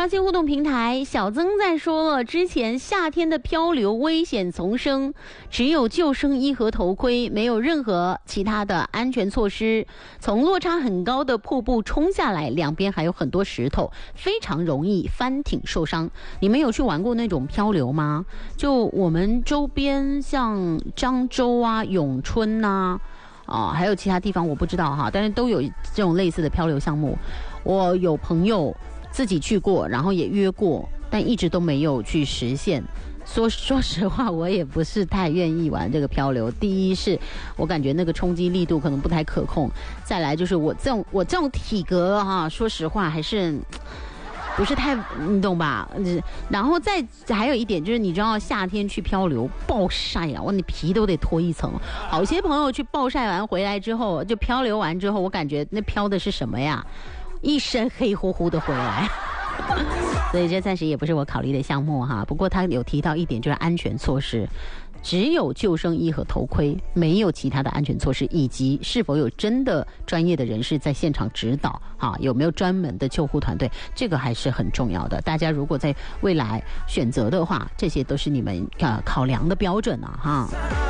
超级互动平台小曾在说了，之前夏天的漂流危险丛生，只有救生衣和头盔，没有任何其他的安全措施。从落差很高的瀑布冲下来，两边还有很多石头，非常容易翻艇受伤。你们有去玩过那种漂流吗？就我们周边像漳州啊、永春啊，还有其他地方我不知道哈，但是都有这种类似的漂流项目。我有朋友自己去过，然后也约过，但一直都没有去实现。说实话，我也不是太愿意玩这个漂流。第一是我感觉那个冲击力度可能不太可控，再来就是我这种体格哈，说实话还是不是太，你懂吧？然后再还有一点就是，你知道夏天去漂流暴晒啊，你皮都得脱一层。好些朋友去暴晒完回来之后，就漂流完之后，我感觉那漂的是什么呀？一身黑乎乎的回来。所以这暂时也不是我考虑的项目哈。不过他有提到一点，就是安全措施。只有救生衣和头盔，没有其他的安全措施，以及是否有真的专业的人士在现场指导有没有专门的救护团队，这个还是很重要的。大家如果在未来选择的话，这些都是你们考量的标准哈。